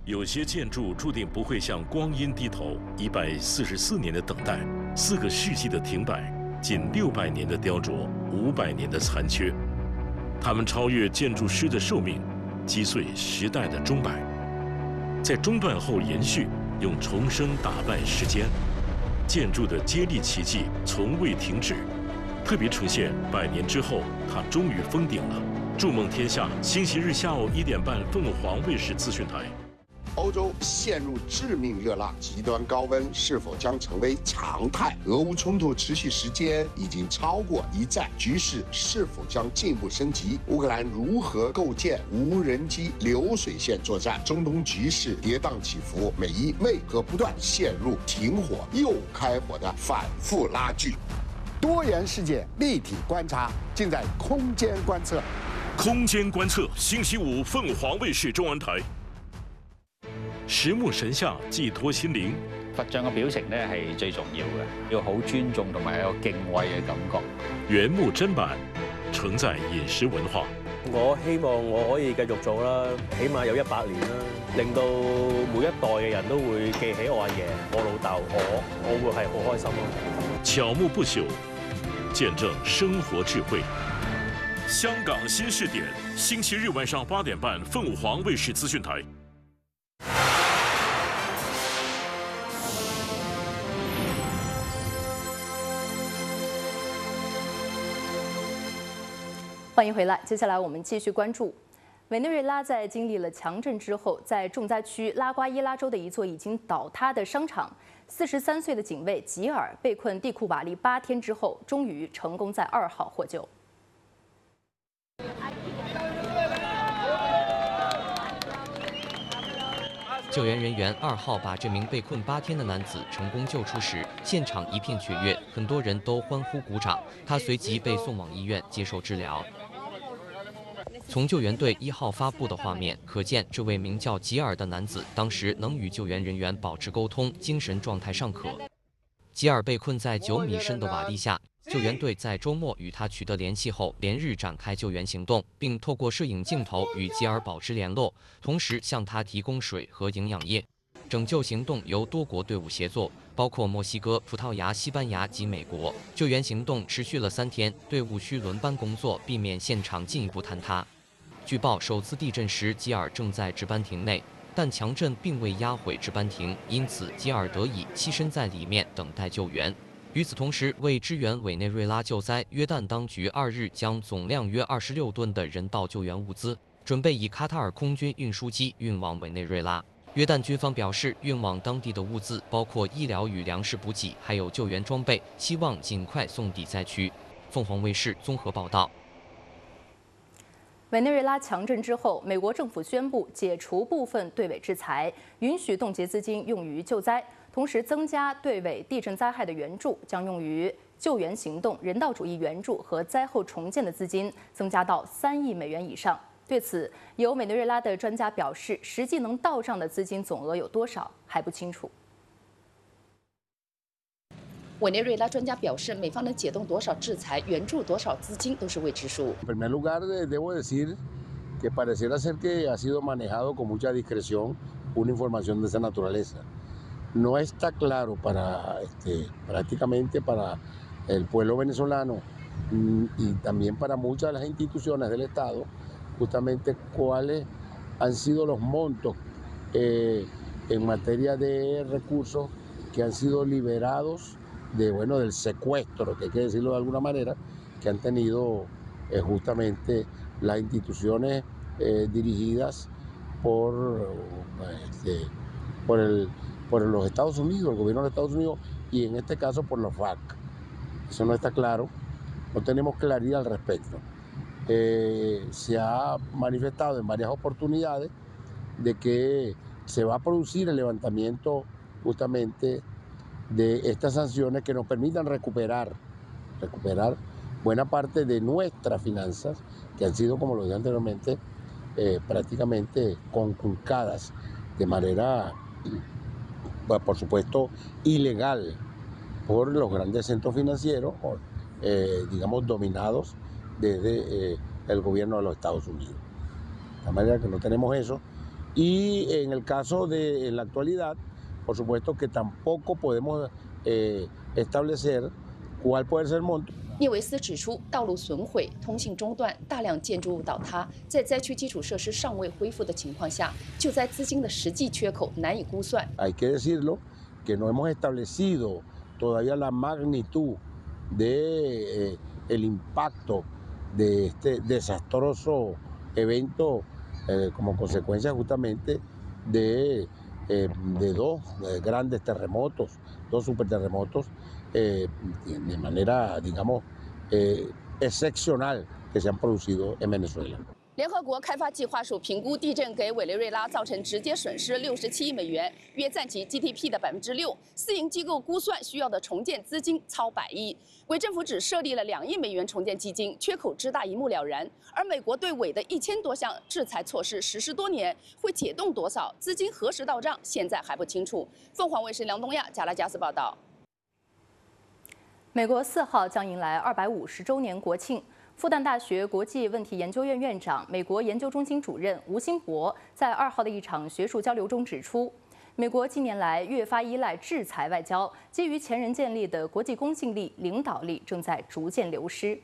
有些建筑注定不会向光阴低头，144年的等待，4个世纪的停摆，近600年的雕琢，500年的残缺，它们超越建筑师的寿命，击碎时代的钟摆，在中断后延续，用重生打败时间。建筑的接力奇迹从未停止，特别呈现100年之后，它终于封顶了。筑梦天下，星期日下午1点半，凤凰卫视资讯台。 欧洲陷入致命热浪，极端高温是否将成为常态？俄乌冲突持续时间已经超过1战，局势是否将进一步升级？乌克兰如何构建无人机流水线作战？中东局势跌宕起伏，美伊为何不断陷入停火又开火的反复拉锯？多元世界立体观察，尽在空间观测。 空間觀測，星期五鳳凰衛視中文台。實木神像寄託心靈， 佛像嘅表情咧係最重要嘅，要好尊重同埋有敬畏嘅感覺。 原木砧板承載飲食文化。 我希望我可以繼續做啦，起碼有100年啦，令到每一代嘅人都會記起我阿爺、我老豆，我會係好開心咯。 巧木不朽，見證生活智慧。香港新視點，星期日晚上8點半，鳳凰衛視資訊台。 欢迎回来，接下来我们继续关注委内瑞拉在经历了强震之后，在重灾区拉瓜伊拉州的一座已经倒塌的商场，43岁的警卫吉尔被困蒂库瓦利8天之后，终于成功在2号获救。 救援人员2号把这名被困8天的男子成功救出时，现场一片雀跃，很多人都欢呼鼓掌。他随即被送往医院接受治疗。从救援队1号发布的画面可见，这位名叫吉尔的男子当时能与救援人员保持沟通，精神状态尚可。吉尔被困在9米深的瓦砾下。救援队在周末与他取得联系后，连日展开救援行动，并透过摄影镜头与吉尔保持联络，同时向他提供水和营养液。拯救行动由多国队伍协作，包括墨西哥、葡萄牙、西班牙及美国。救援行动持续了3天，队伍需轮班工作，避免现场进一步坍塌。据报，首次地震时吉尔正在值班亭内，但强震并未压毁值班亭，因此吉尔得以栖身在里面等待救援。与此同时，为支援委内瑞拉救灾，约旦当局2日将总量约26吨的人道救援物资，准备以卡塔尔空军运输机运往委内瑞拉。约旦军方表示，运往当地的物资包括医疗与粮食补给，还有救援装备，希望尽快送抵灾区。凤凰卫视综合报道。 委内瑞拉强震之后，美国政府宣布解除部分对委制裁，允许冻结资金用于救灾。同时，增加对委地震灾害的援助，将用于救援行动、人道主义援助和灾后重建的资金增加到3亿美元以上。对此，有委内瑞拉的专家表示，实际能到账的资金总额有多少还不清楚。 委内瑞拉专家表示，美方能解冻多少制裁、援助多少资金都是未知数。 En primer lugar, debo decir que pareciera ser que ha sido manejado con mucha discreción una información de esa naturaleza. No está claro para prácticamente para el pueblo venezolano y también para muchas de las instituciones del Estado, justamente cuáles han sido los montos en materia de recursos que han sido liberados del secuestro, que hay que decirlo de alguna manera, que han tenido justamente las instituciones dirigidas por los Estados Unidos, el gobierno de Estados Unidos, y en este caso por los FARC. Eso no está claro, no tenemos claridad al respecto. Se ha manifestado en varias oportunidades de que se va a producir el levantamiento justamente de estas sanciones que nos permitan recuperar buena parte de nuestras finanzas que han sido, como lo dije anteriormente, prácticamente conculcadas de manera, por supuesto, ilegal por los grandes centros financieros, digamos, dominados desde el gobierno de los Estados Unidos. De manera que no tenemos eso Y en el caso de la actualidad, por supuesto que tampoco podemos establecer cuál puede ser el monto。 聂维斯指出，道路损毁、通信中断、大量建筑物倒塌，在灾区基础设施尚未恢复的情况下，救灾资金的实际缺口难以估算。 Hay que decirlo que no hemos establecido todavía la magnitud de el impacto de este desastroso evento como consecuencia justamente de dos grandes terremotos, dos superterremotos de manera, digamos, excepcional que se han producido en Venezuela。 联合国开发计划署评估地震给委内瑞拉造成直接损失67亿美元，约占其 GDP 的6%。私营机构估算需要的重建资金超100亿，委政府只设立了2亿美元重建基金，缺口之大一目了然。而美国对委的1000多项制裁措施实施多年，会解冻多少，资金何时到账，现在还不清楚。凤凰卫视梁东亚、加拉加斯报道。 美国4号将迎来250周年国庆。 复旦大学国际问题研究院院长、美国研究中心主任吴新博在2号的一场学术交流中指出，美国近年来越发依赖制裁外交，基于前人建立的国际公信力、领导力正在逐渐流失。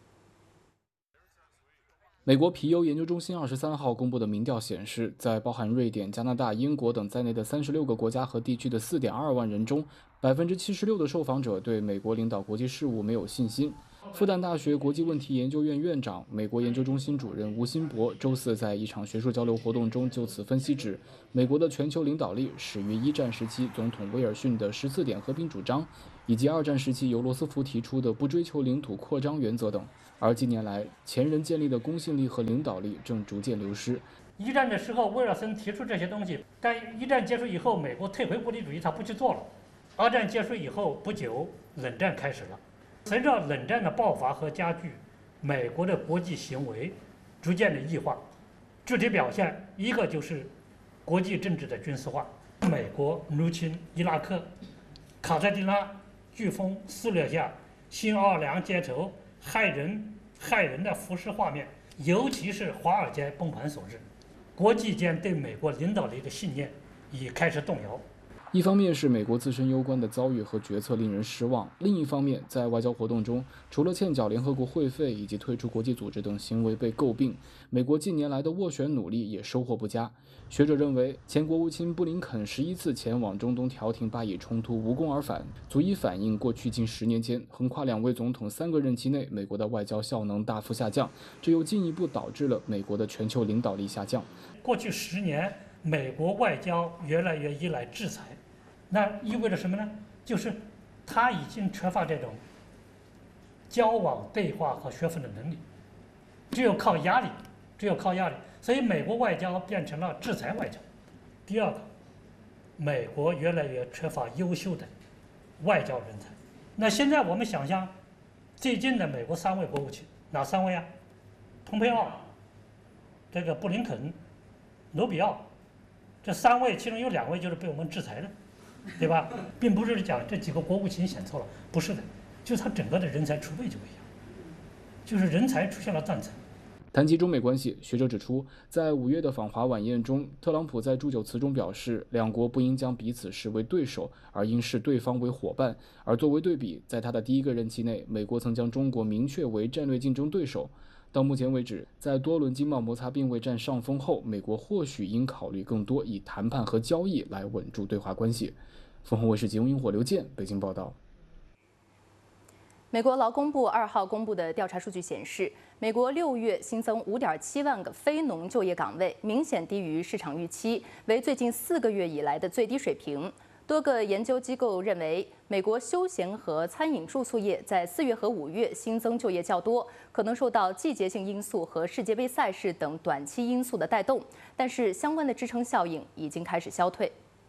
美国皮尤研究中心23号公布的民调显示，在包含瑞典、加拿大、英国等在内的36个国家和地区的4.2万人中，76%的受访者对美国领导国际事务没有信心。 复旦大学国际问题研究院院长、美国研究中心主任吴新博周四在一场学术交流活动中就此分析指，美国的全球领导力始于1战时期总统威尔逊的14点和平主张，以及2战时期由罗斯福提出的不追求领土扩张原则等。而近年来，前人建立的公信力和领导力正逐渐流失。 1战的时候，威尔森提出这些东西，但1战结束以后，美国退回国际主义，他不去做了。2战结束以后不久，冷战开始了。 随着冷战的爆发和加剧，美国的国际行为逐渐的异化，具体表现一个就是国际政治的军事化。美国入侵伊拉克、卡特迪拉飓风肆虐下，新奥尔良街头害人的浮尸画面，尤其是华尔街崩盘所致，国际间对美国领导力的信念已开始动摇。 一方面是美国自身攸关的遭遇和决策令人失望，另一方面，在外交活动中，除了欠缴联合国会费以及退出国际组织等行为被诟病，美国近年来的斡旋努力也收获不佳。学者认为，前国务卿布林肯11次前往中东调停巴以冲突无功而返，足以反映过去近10年间，横跨2位总统3个任期内，美国的外交效能大幅下降，这又进一步导致了美国的全球领导力下降。 过去10年，美国外交越来越依赖制裁。 那意味着什么呢？就是他已经缺乏这种交往、对话和学分的能力，只有靠压力，所以美国外交变成了制裁外交。第二个，美国越来越缺乏优秀的外交人才。那现在我们想象，最近的美国3位国务卿，哪3位啊？蓬佩奥、这个布林肯、罗比奥，这3位其中有2位就是被我们制裁的。 对吧？并不是讲这几个国务卿选错了，不是的，就是他整个的人才储备就不一样，就是人才出现了断层。 谈及中美关系，学者指出，在5月的访华晚宴中，特朗普在祝酒词中表示，两国不应将彼此视为对手，而应视对方为伙伴。而作为对比，在他的第1个任期内，美国曾将中国明确为战略竞争对手。到目前为止，在多轮经贸摩擦并未占上风后，美国或许应考虑更多以谈判和交易来稳住对华关系。凤凰卫视节目萤火刘健北京报道。 美国劳工部2号公布的调查数据显示，美国6月新增5.7万个非农就业岗位，明显低于市场预期，为最近4个月以来的最低水平。多个研究机构认为，美国休闲和餐饮住宿业在4月和5月新增就业较多，可能受到季节性因素和世界杯赛事等短期因素的带动，但是相关的支撑效应已经开始消退。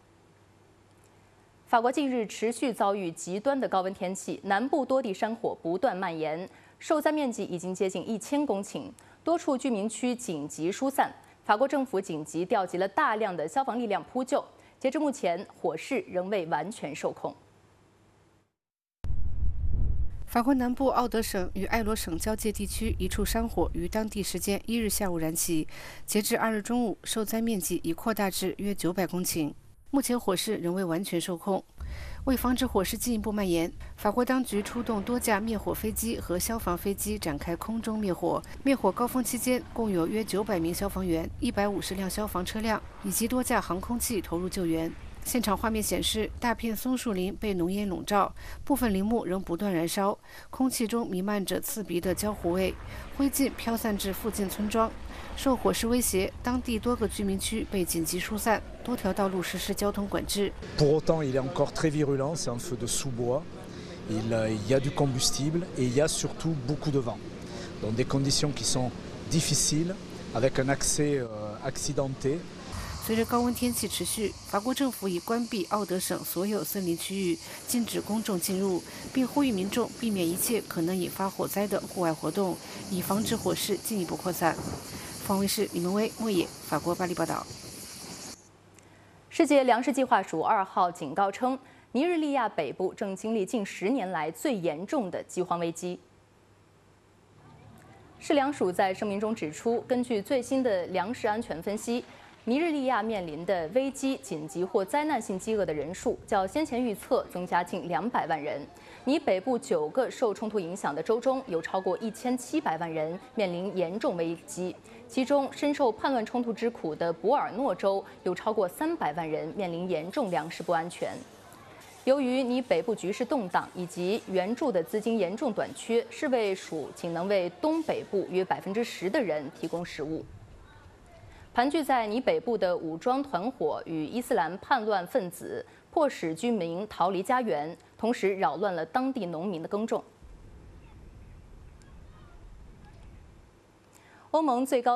法国近日持续遭遇极端的高温天气，南部多地山火不断蔓延，受灾面积已经接近1000公顷，多处居民区紧急疏散。法国政府紧急调集了大量的消防力量扑救。截至目前，火势仍未完全受控。 法国南部奥德省与埃罗省交界地区一处山火于当地时间1日下午燃起，截至2日中午，受灾面积已扩大至约900公顷。目前火势仍未完全受控。为防止火势进一步蔓延，法国当局出动多架灭火飞机和消防飞机展开空中灭火。灭火高峰期间，共有约900名消防员、150辆消防车辆以及多架航空器投入救援。现场画面显示，大片松树林被浓烟笼罩，部分林木仍不断燃烧，空气中弥漫着刺鼻的焦糊味，灰烬飘散至附近村庄。受火势威胁，当地多个居民区被紧急疏散，多条道路实施交通管制。 Pour autant, il est encore très virulent. C'est un feu de sous-bois. Il y a du combustible et il y a surtout beaucoup de vent. Dans des conditions qui sont difficiles, avec un accès accidenté. 随着高温天气持续，法国政府已关闭奥德省所有森林区域，禁止公众进入，并呼吁民众避免一切可能引发火灾的户外活动，以防止火势进一步扩散。方卫视李文威、莫野，法国巴黎报道。 世界粮食计划署2号警告称，尼日利亚北部正经历近10年来最严重的饥荒危机。世粮署在声明中指出，根据最新的粮食安全分析，尼日利亚面临的危机、紧急或灾难性饥饿的人数较先前预测增加近200万人。尼北部9个受冲突影响的州中有超过1700万人面临严重危机，其中深受叛乱冲突之苦的博尔诺州有超过300万人面临严重粮食不安全。由于尼北部局势动荡以及援助的资金严重短缺，世卫署仅能为东北部约10%的人提供食物。盘踞在尼北部的武装团伙与伊斯兰叛乱分子迫使居民逃离家园，同时扰乱了当地农民的耕种。欧盟最高